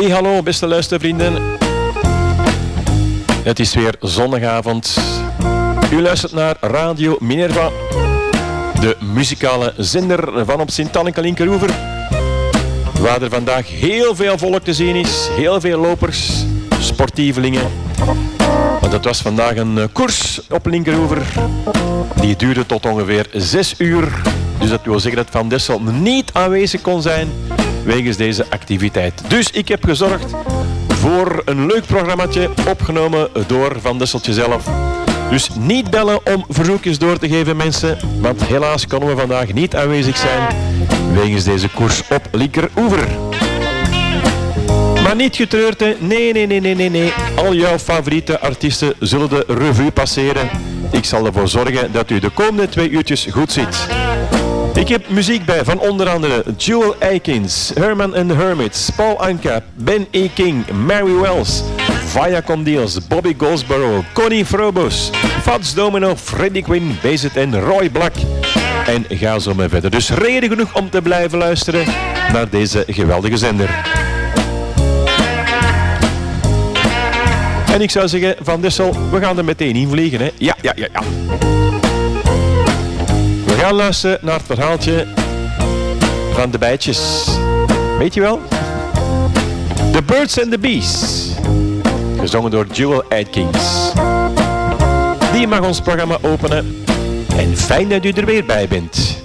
Hey, hallo beste luistervrienden. Het is weer zondagavond. U luistert naar Radio Minerva, de muzikale zender van op Sint-Anneke-Linkeroever, waar er vandaag heel veel volk te zien is, heel veel lopers, sportievelingen. Want het was vandaag een koers op Linkeroever. Die duurde tot ongeveer 6 uur. Dus dat wil zeggen dat Van Dessel niet aanwezig kon zijn wegens deze activiteit. Dus ik heb gezorgd voor een leuk programmaatje opgenomen door Van Desseltje zelf. Dus niet bellen om verzoekjes door te geven, mensen. Want helaas konden we vandaag niet aanwezig zijn wegens deze koers op Linkeroever. Maar niet getreurd, hè. Nee. Al jouw favoriete artiesten zullen de revue passeren. Ik zal ervoor zorgen dat u de komende 2 uurtjes goed zit. Ik heb muziek bij van onder andere Jewel Aikins, Herman and the Hermits, Paul Anka, Ben E. King, Mary Wells, Vaya Con Dios, Bobby Goldsboro, Connie Frobos, Fats Domino, Freddie Quinn, Bezet en Roy Black. En ga zo maar verder. Dus reden genoeg om te blijven luisteren naar deze geweldige zender. En ik zou zeggen, Van Dessel, we gaan er meteen in vliegen, hè? Ja. We gaan luisteren naar het verhaaltje van de bijtjes. Weet je wel? The Birds and the Bees. Gezongen door Jewel Aikins. Die mag ons programma openen. En fijn dat u er weer bij bent.